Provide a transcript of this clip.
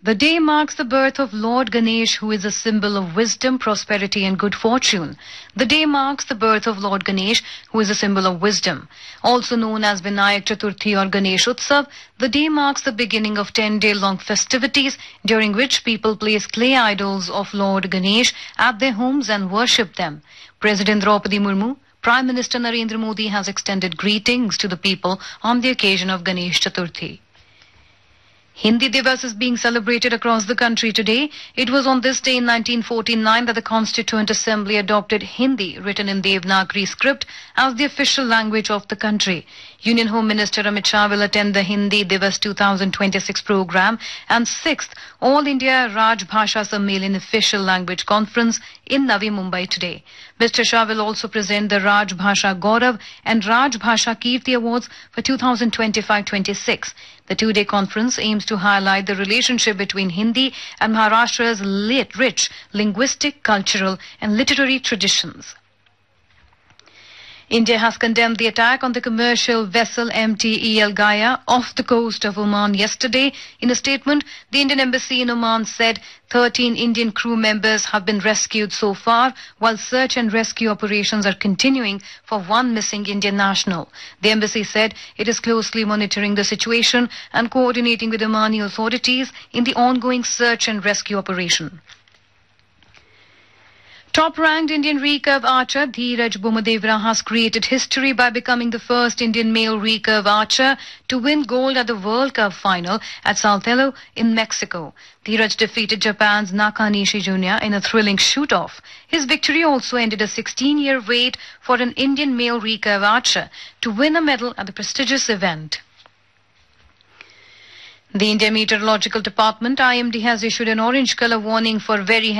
The day marks the birth of Lord Ganesh, who is a symbol of wisdom, prosperity and good fortune. The day marks the birth of Lord Ganesh, who is a symbol of wisdom. Also known as Vinayak Chaturthi or Ganesh Utsav, the day marks the beginning of 10-day-long festivities during which people place clay idols of Lord Ganesh at their homes and worship them. President Draupadi Murmu, Prime Minister Narendra Modi has extended greetings to the people on the occasion of Ganesh Chaturthi. Hindi Divas is being celebrated across the country today. It was on this day in 1949 that the Constituent Assembly adopted Hindi, written in Devanagari script, as the official language of the country. Union Home Minister Amit Shah will attend the Hindi Divas 2026 program and 6th All India Raj Bhasha Sammelan official language conference in Navi Mumbai today. Mr. Shah will also present the Raj Bhasha Gaurav and Raj Bhasha Kirti Awards for 2025-26. The two-day conference aims to highlight the relationship between Hindi and Maharashtra's rich linguistic, cultural and literary traditions. India has condemned the attack on the commercial vessel MT EL Gaia off the coast of Oman yesterday. In a statement, the Indian Embassy in Oman said 13 Indian crew members have been rescued so far, while search and rescue operations are continuing for one missing Indian national. The embassy said it is closely monitoring the situation and coordinating with Omani authorities in the ongoing search and rescue operation. Top-ranked Indian recurve archer Dheeraj Bommadevara has created history by becoming the first Indian male recurve archer to win gold at the World Cup final at Saltillo in Mexico. Dheeraj defeated Japan's Nakanishi Jr. in a thrilling shoot-off. His victory also ended a 16-year wait for an Indian male recurve archer to win a medal at the prestigious event. The India Meteorological Department, IMD, has issued an orange color warning for very heavy